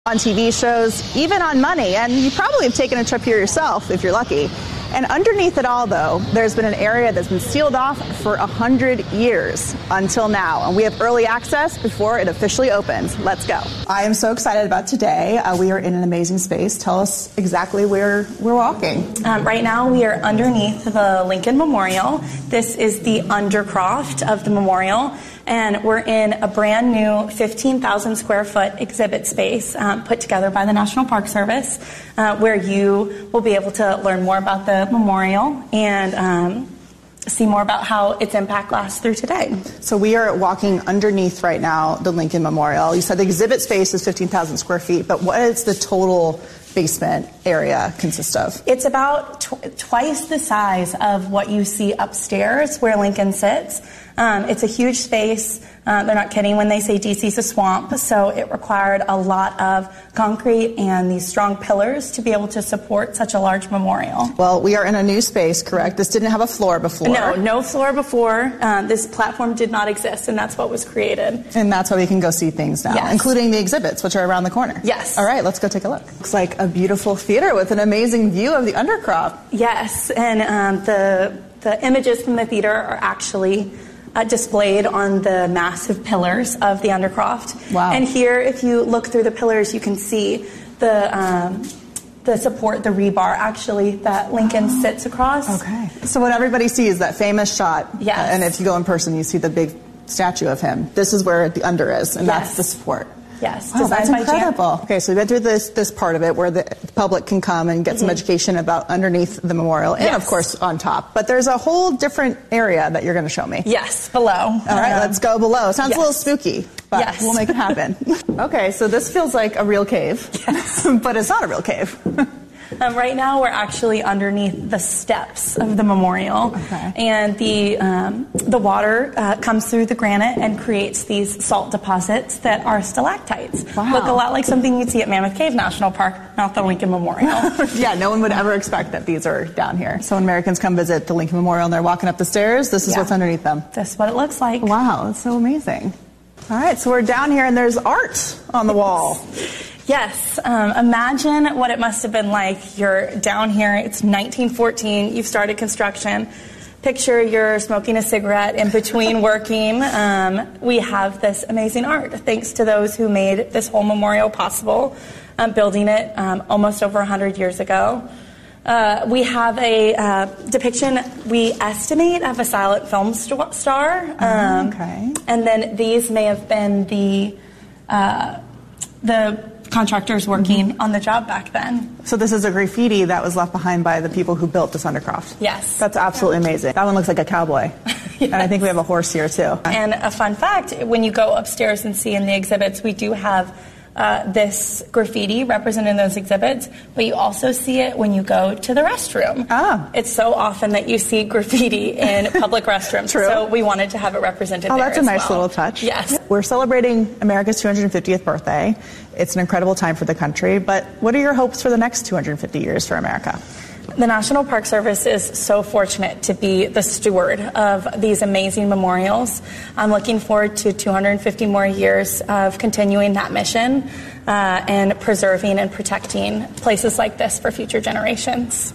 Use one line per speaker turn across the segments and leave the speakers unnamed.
on TV shows, even on money, and you probably have taken a trip here yourself if you're lucky. And underneath it all, though, there's been an area that's been sealed off for 100 years until now, and we have early access before it officially opens. Let's go. I am so excited about today. We are in an amazing space. Tell us exactly where we're walking.
Right now, we are underneath the Lincoln Memorial. This is the undercroft of the memorial. And we're in a brand new 15,000 square foot exhibit space put together by the National Park Service, where you will be able to learn more about the memorial and see more about how its impact lasts through today.
So we are walking underneath right now the Lincoln Memorial. You said the exhibit space is 15,000 square feet, but what is the total basement area consist of?
It's about twice the size of what you see upstairs where Lincoln sits. It's a huge space. They're not kidding when they say DC's a swamp, so it required a lot of concrete and these strong pillars to be able to support such a large memorial.
Well, we are in a new space, correct? This didn't have a floor before.
No floor before. This platform did not exist, and that's what was created.
And that's why we can go see things now,
yes,
including the exhibits, which are around the corner.
Yes.
All right, let's go take a look. Looks like a beautiful theater with an amazing view of the undercroft.
Yes, and the images from the theater are actually displayed on the massive pillars of the undercroft.
Wow.
And here, if you look through the pillars, you can see the support, the rebar, actually, that Lincoln sits across.
Okay. So what everybody sees, that famous shot.
Yes.
And if you go in person, you see the big statue of him. This is where the under is, and
yes,
that's the support.
Yes,
wow, that's incredible.
Jan.
Okay, so we've been through this part of it where the public can come and get some education about underneath the memorial and, of course, on top. But there's a whole different area that you're going to show me.
Yes, below.
All right, let's go below. Sounds a little spooky, but we'll make it happen. Okay, so this feels like a real cave, but it's not a real cave.
Right now, we're actually underneath the steps of the memorial, and the water comes through the granite and creates these salt deposits that are stalactites.
Wow.
Look a lot like something you'd see at Mammoth Cave National Park, not the Lincoln Memorial.
Yeah, no one would ever expect that these are down here. So when Americans come visit the Lincoln Memorial and they're walking up the stairs, this is what's underneath them.
That's what it looks like.
Wow, that's so amazing. All right, so we're down here and there's art on the wall.
Yes. Imagine what it must have been like. You're down here. It's 1914. You've started construction. Picture you're smoking a cigarette in between working. We have this amazing art, thanks to those who made this whole memorial possible, building it almost over 100 years ago. We have a depiction, we estimate, of a silent film star. And then these may have been the contractors working on the job back then.
So this is a graffiti that was left behind by the people who built this undercroft.
Yes.
That's absolutely amazing. That one looks like a cowboy. Yes. And I think we have a horse here too.
And a fun fact, when you go upstairs and see in the exhibits, we do have this graffiti represented in those exhibits, but you also see it when you go to the restroom. It's so often that you see graffiti in public restrooms.
True.
So we wanted to have it represented there
that's a nice
well.
little touch.
Yes.
We're celebrating America's 250th birthday. It's an incredible time for the country, but what are your hopes for the next 250 years for America?
The National Park Service is so fortunate to be the steward of these amazing memorials. I'm looking forward to 250 more years of continuing that mission and preserving and protecting places like this for future generations.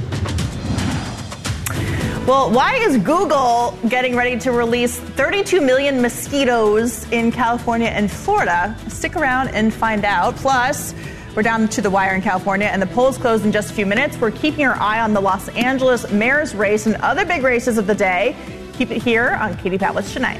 Well, why is Google getting ready to release 32 million mosquitoes in California and Florida? Stick around and find out. Plus, we're down to the wire in California, and the polls close in just a few minutes. We're keeping our eye on the Los Angeles mayor's race and other big races of the day. Keep it here on Katie Pavlich Tonight.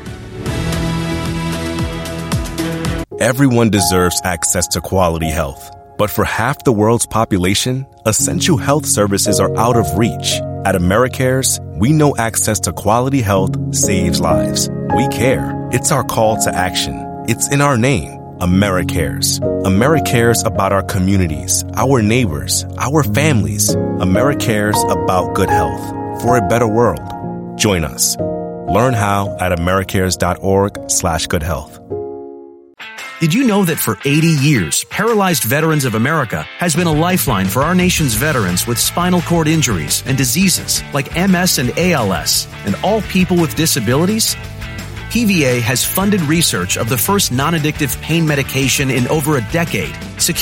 Everyone deserves access to quality health. But for half the world's population, essential health services are out of reach. At AmeriCares, we know access to quality health saves lives. We care. It's our call to action. It's in our name. AmeriCares. AmeriCares about our communities, our neighbors, our families. AmeriCares about good health for a better world. Join us. Learn how at americares.org/goodhealth.
Did you know that for 80 years, Paralyzed Veterans of America has been a lifeline for our nation's veterans with spinal cord injuries and diseases like MS and ALS, and all people with disabilities? PVA has funded research of the first non-addictive pain medication in over a decade.